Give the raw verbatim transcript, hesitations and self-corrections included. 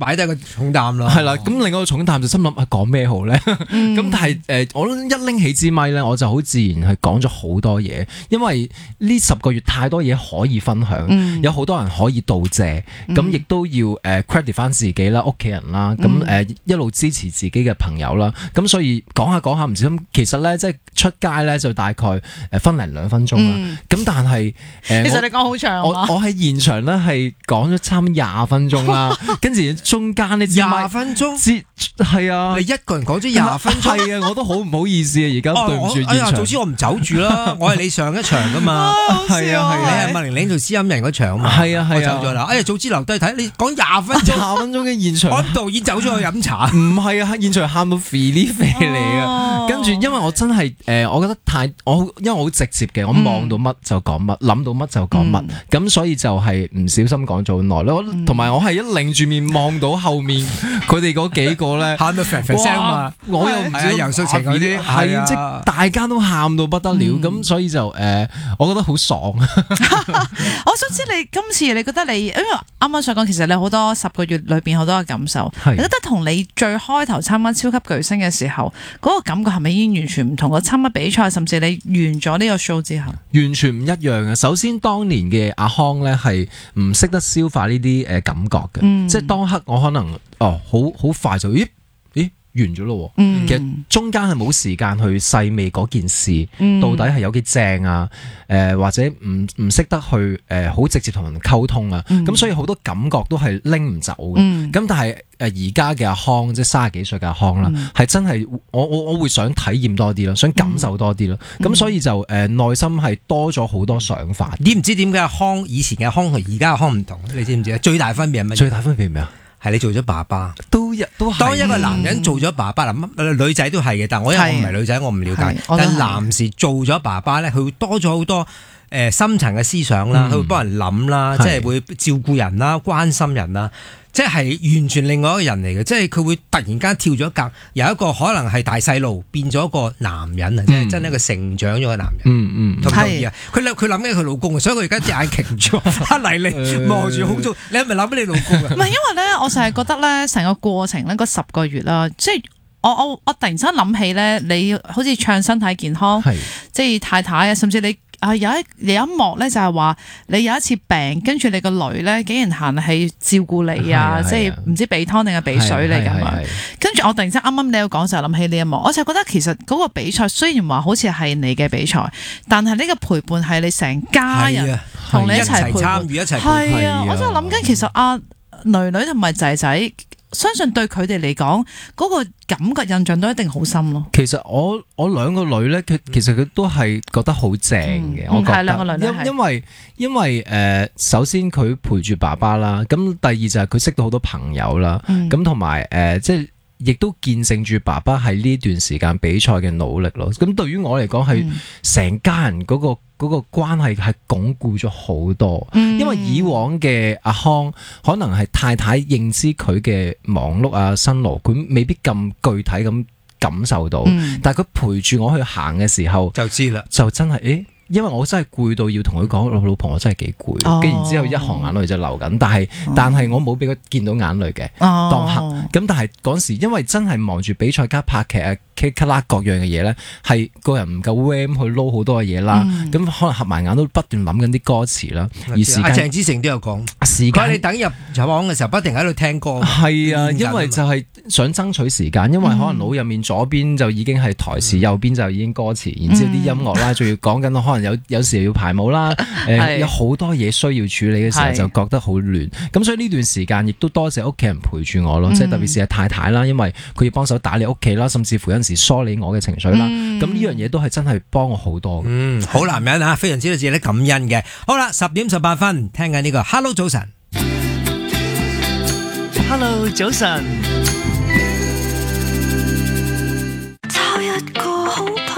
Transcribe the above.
擺低個重擔咯。 係啦，咁另外一個重擔就心諗啊講咩好咧？咁、嗯、但係誒、呃，我一拎起支咪咧，我就好自然係講咗好多嘢，因為呢十個月太多嘢可以分享，嗯、有好多人可以道謝，咁亦、嗯、都要誒、呃、credit 翻自己啦、屋企人啦，咁誒、呃、一路支持自己嘅朋友啦，咁所以講下講下唔小心，其實咧即係出街咧就大概誒分零兩分鐘啦，咁、嗯、但係誒，呃、 其實你講好長， 我我喺現場咧係講咗差唔多廿分鐘啦，跟住中間呢廿分鐘， 係啊， 你一個人講咗廿分鐘， 係啊，我都好唔好意思啊，而家對唔住現場。 哎呀，早知我唔走住啦，我係你上一場噶嘛，係啊係啊，你係麥玲玲做知音人嗰場嘛， 係啊係啊， 我走咗啦。哎呀，早知留低睇，你講廿分鐘， 廿分鐘嘅現場， 我導演走咗去飲茶， 唔係啊，現場喊到肥呢肥嚟啊，跟住因為我真係誒，我覺得太我因為我好直接嘅，我望到乜就講乜，諗到乜就講乜，咁所以就係唔小心講咗好耐咯，同埋我係一擰住面望到後面佢哋嗰幾個咧， 喊到肥肥聲嘛， 我又唔知游淑晴嗰啲， 係即大家都喊到不得了，咁所以就誒，我覺得好爽。 我想知你今次你覺得你，因為啱啱想講，其實你好多十個月裏邊好多嘅感受，你覺得同你最開頭參加超級巨星嘅時候嗰個感覺係咪已經完全唔同？個參加比賽，甚至你完咗呢個 show 之後， 完全唔一樣嘅。首先當年嘅阿康咧係唔識得消化呢啲誒感覺嘅，嗯、即係當刻我可能哦好好快就咦咦完咗咯，嗯、其實中間係冇時間去細味嗰件事，嗯、到底係有幾正啊？誒、呃、或者唔唔識得去誒好、呃、直接同人溝通啊？咁、嗯、所以好多感覺都係拎唔走嘅。咁、嗯、但係誒而家嘅阿康，即係三十幾歲嘅阿康啦，係、嗯、真係我我我會想體驗多啲咯，想感受多啲咯。咁、嗯、所以就誒內、呃、心係多咗好多想法。 你唔知點解阿康以前嘅阿康同而家阿康唔同？你知唔知啊？最大分別係乜？ 最大分別係咩啊？ 係你做咗爸爸， 都都係。當一個男人做咗爸爸，嗱女仔都係嘅，但係我因為我唔係女仔，我唔了解。但係男士做咗爸爸咧，佢會多咗好多誒深層嘅思想啦，佢、嗯、會幫人諗啦，即係會照顧人啦、關心人啦。即係完全另外一個人嚟嘅，即係佢會突然間跳咗一格，由一個可能係大細路變咗一個男人啊！嗯、即係真係一個成長咗嘅男人。嗯嗯，同唔同意啊？佢諗佢諗緊佢老公啊，所以佢而家隻眼擎住，阿麗麗望住好中。你係咪諗緊你老公啊？ 唔係，因為咧，我成日覺得咧，成個過程咧，嗰十個月啦，即係我我我突然間諗起咧，你好似唱身體健康，是即係太太啊，甚至你。啊有一有一幕咧就係話你有一次病，跟住你個女咧竟然行係照顧你啊，即係唔知俾湯定係俾水你咁樣。跟住我突然之間啱啱你有講就諗起呢一幕，我就覺得其實嗰個比賽雖然話好似係你嘅比賽，但係呢個陪伴係你成家人同你一齊參與一齊。係啊，我就諗緊其實阿女女同埋仔仔。相信對佢哋嚟講，嗰、那個感覺印象都一定好深咯。 其實我我兩個女咧，佢其實佢都係覺得好正嘅。嗯、我覺得，兩個女因因為因為誒、呃，首先佢陪住爸爸啦，咁第二就係佢識到好多朋友啦，咁同埋誒，即係亦都見證住爸爸喺呢段時間比賽嘅努力咯。咁對於我嚟講，係成家人嗰、那個。嗰個關係係鞏固咗好多，嗯、因為以往嘅阿康可能係太太認知佢嘅忙碌啊、辛勞，佢未必咁具體咁感受到，嗯、但係佢陪住我去行嘅時候就知啦，就真係誒。因為我真係攰到要同佢講，老老婆我真係幾攰，跟住、哦、然之後一行眼淚就流緊，但係、哦、但係我冇俾佢見到眼淚嘅、哦、當刻。咁但係嗰時因為真係忙住比賽加拍劇啊、K 卡啦各樣嘅嘢咧，係個人唔夠 ram 去撈好多嘅嘢啦。咁、嗯、可能合埋眼都不斷諗緊啲歌詞啦。而時間，阿鄭之誠都有講，時間你等入入行嘅時候，不停喺度聽歌。係啊，因為就係想爭取時間，因為可能腦入面左邊就已經係台詞，嗯、右邊就已經歌詞，然之後啲音樂啦，仲要講緊可能。有有時要排舞啦，誒、呃、有好多嘢需要處理嘅時候就覺得好亂，咁所以呢段時間亦都多謝屋企人陪住我咯，即係、嗯、特別是係太太啦，因為佢要幫手打理屋企啦，甚至乎有陣時梳理我嘅情緒啦，咁呢、嗯、樣嘢都係真係幫我好多嘅。嗯， 好男人啊，非常知道自己感恩嘅。好啦，十點十八分，聽緊呢個 Hello 早晨 ，Hello 早晨。 找一個好